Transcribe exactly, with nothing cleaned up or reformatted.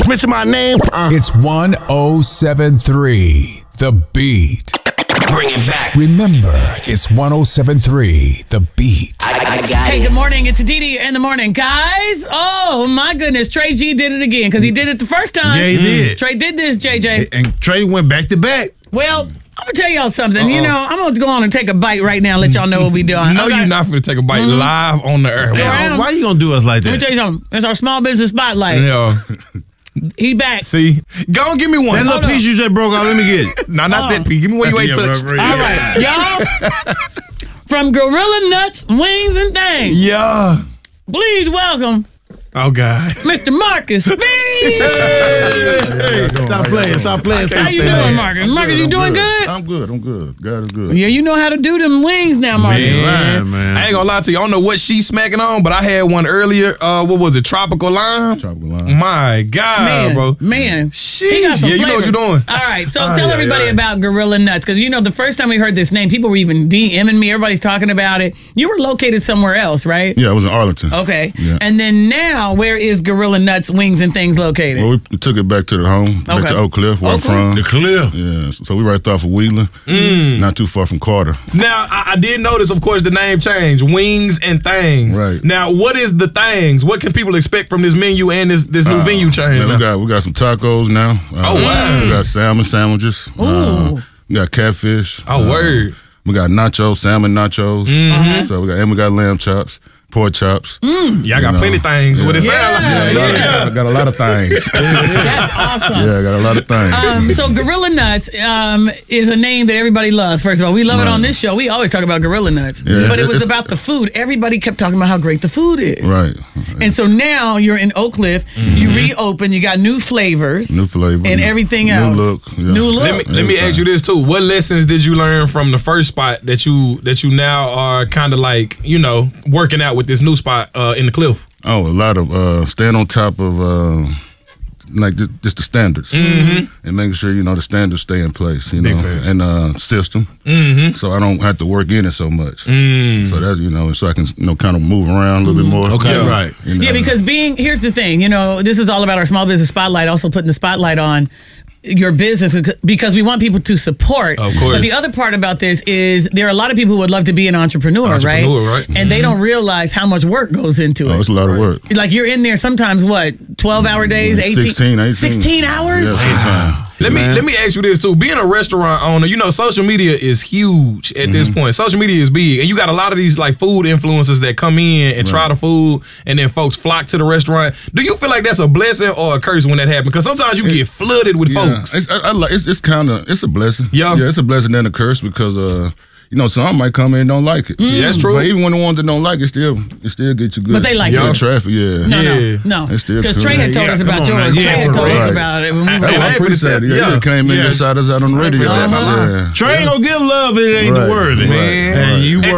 Mention my name. Uh. It's one oh seven three, The Beat. Bring it back. Remember, it's one oh seven three, The Beat. I, I got Hey, it. good morning. It's Didi in the morning. Guys, oh my goodness. Trey G did it again because he did it the first time. Yeah, he did. Trey did this, J J. And Trey went back to back. Well, I'm going to tell y'all something. Uh-oh. You know, I'm going to go on and take a bite right now and let y'all know what we doing. No, Okay? you're not going to take a bite Mhm. live on the air. Around. Why you gonna do us like Let me that? tell you something. It's our small business spotlight. Yeah. He back. See? Go and give me one. That little Hold piece on. you just broke off, let me get it. No, not Oh. that piece. Give me what you ain't Yeah, touched. right, right. All right. Y'all, from Gorilla Nuts, Wings, and Things, Yeah. please welcome Oh, God. Mister Marcus Speed. Hey, stop playing, stop playing. How you stand doing, up. Marcus? Marcus, you doing good? I'm good. I'm good. God is good. Yeah, you know how to do them wings now, Marcus. Man, man. I ain't gonna lie to you. I don't know what she's smacking on, but I had one earlier. Uh, what was it? Tropical lime? Tropical lime. My God, Man, bro. man, Sheesh. he got some Yeah, you know what flavors. you're doing. All right, so Oh, tell yeah, everybody yeah. about Gorilla Nuts, because you know the first time we heard this name, people were even DMing me. Everybody's talking about it. You were located somewhere else, right? Yeah, I was in Arlington. Okay, Yeah. and then now, where is Gorilla Nuts, Wings, and Things located? Well, we took it back to the home, back Okay. to Oak Cliff, where Oak I'm from. The clear. Yeah, so we right off of Wheeler, not too far from Carter. Now, I, I did notice, of course, the name changed. Wings and Things. Right. Now, what is the things? What can people expect from this menu and this, this new Uh, venue change? man, now? we got we got some tacos now. Uh, Oh, wow. We got salmon sandwiches. Uh, we got catfish. Oh, Uh, word. We got nachos, salmon nachos. Mm-hmm. So we got and we got lamb chops, pork chops. Y'all got know. plenty of things. What it Yeah. sound like? Yeah, A lot of- Yeah. got a lot of things. That's awesome. Yeah, I got a lot of things. Um, so Gorilla Nuts um, is a name that everybody loves. First of all, we love it Right. on this show. We always talk about Gorilla Nuts, Yeah. but it was It's- about the food. Everybody kept talking about how great the food is. Right. And so now you're in Oak Cliff. You reopen. You got new flavors, New flavor. and new- everything new else. look, yeah. New look. Let me let me ask you this too. What lessons did you learn from the first spot that you that you now are kind of like you know working out with this new spot uh, in the Cliff? Oh, a lot of uh, staying on top of uh, like just, just the standards, and making sure you know the standards stay in place. You Big know, facts. and uh, system, so I don't have to work in it so much. So that you know, so I can you know kind of move around a little bit more. Okay, Yeah. right. You know? Yeah, because being here's the thing, you know, this is all about our small business spotlight. Also putting the spotlight on your business because we want people to support. Of course. But the other part about this is there are a lot of people who would love to be an entrepreneur, Entrepreneur, right? right. And they don't realize how much work goes into oh, it. it's a lot of work. Like you're in there sometimes what, twelve hour days, eighteen sixteen, eighteen. sixteen hours? Yeah, sometimes. Let me let me ask you this too. Being a restaurant owner, you know, social media is huge at this point. Social media is big, and you got a lot of these like food influencers that come in and try the food, and then folks flock to the restaurant. Do you feel like that's a blessing or a curse when that happens? Because sometimes you get flooded with Yeah, folks. it's, I, I like it's, it's kind of it's a blessing. Yeah. yeah, it's a blessing and a curse because uh, you know, some might come in and don't like it. Yeah, that's true. But even when the ones that don't like it, still it still get you good. But they like good it. traffic. Yeah. No, Yeah. no, no. It's still Because cool. Trey had told Yeah, us come about on now. yours. Yeah, Trey had for told us real. about it when we were That's And why I I ain't finna appreciate it. tell- Yeah, yeah, you came in yeah. and shot us out on the radio. tell my lie. Yeah. Trey ain't gonna get love if it ain't Right. worthy. Man. And you